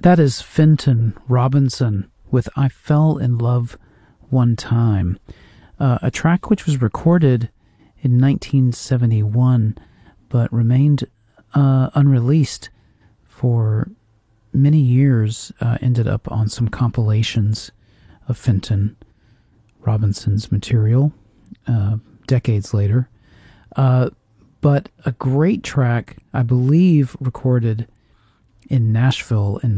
That is Fenton Robinson with I Fell in Love One Time, a track which was recorded in 1971 but remained unreleased for many years, ended up on some compilations of Fenton Robinson's material decades later. But a great track, I believe, recorded in Nashville in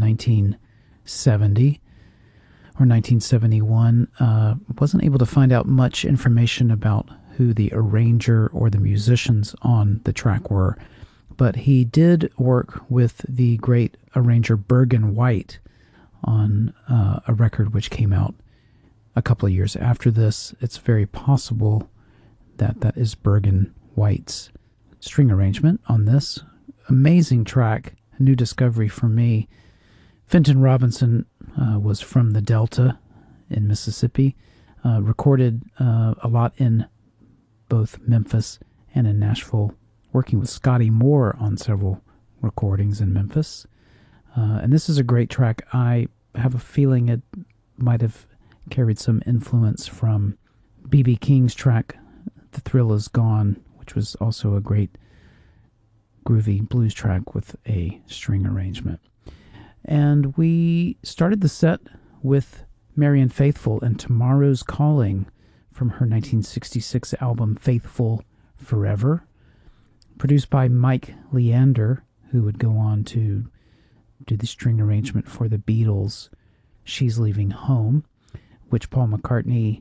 1970 or 1971. Wasn't able to find out much information about who the arranger or the musicians on the track were, but he did work with the great arranger Bergen White on a record which came out a couple of years after this. It's very possible that that is Bergen White's string arrangement on this amazing track. A new discovery for me. Fenton Robinson was from the Delta in Mississippi, recorded a lot in both Memphis and in Nashville, working with Scotty Moore on several recordings in Memphis. And this is a great track. I have a feeling it might have carried some influence from B.B. King's track, The Thrill Is Gone, which was also a great groovy blues track with a string arrangement. And we started the set with Marianne Faithfull and Tomorrow's Calling from her 1966 album Faithful Forever, produced by Mike Leander, who would go on to do the string arrangement for the Beatles' She's Leaving Home, which Paul McCartney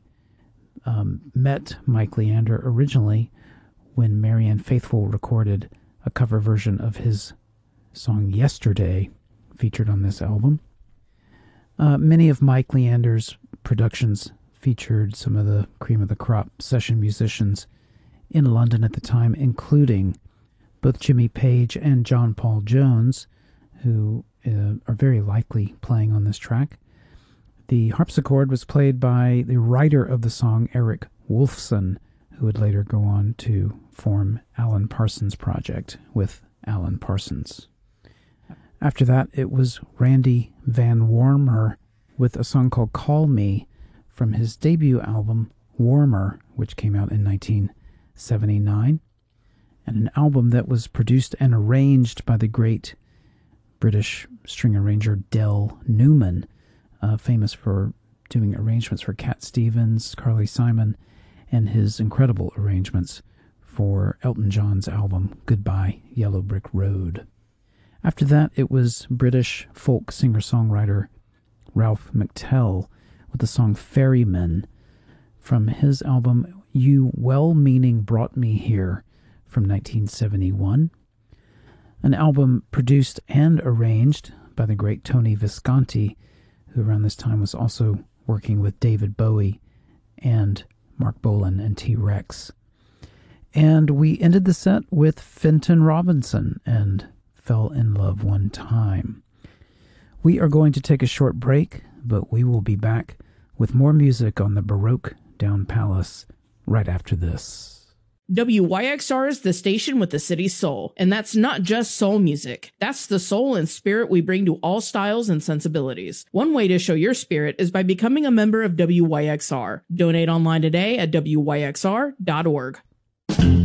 met Mike Leander originally when Marianne Faithfull recorded a cover version of his song Yesterday, featured on this album. Many of Mike Leander's productions featured some of the cream of the crop session musicians in London at the time, including both Jimmy Page and John Paul Jones, who are very likely playing on this track. The harpsichord was played by the writer of the song, Eric Wolfson, who would later go on to form Alan Parsons Project with Alan Parsons. After that, it was Randy Van Warmer with a song called Call Me from his debut album, Warmer, which came out in 1979, and an album that was produced and arranged by the great British string arranger Del Newman, famous for doing arrangements for Cat Stevens, Carly Simon, and his incredible arrangements for Elton John's album Goodbye Yellow Brick Road. After that, it was British folk singer-songwriter Ralph McTell with the song Ferryman from his album You Well-Meaning Brought Me Here from 1971, an album produced and arranged by the great Tony Visconti, who around this time was also working with David Bowie and Mark Bolan and T-Rex. And we ended the set with Fenton Robinson and Fell in Love One Time. We are going to take a short break, but we will be back with more music on the Baroque Down Palace right after this. WYXR is the station with the city's soul, and that's not just soul music. That's the soul and spirit we bring to all styles and sensibilities. One way to show your spirit is by becoming a member of WYXR. Donate online today at WYXR.org.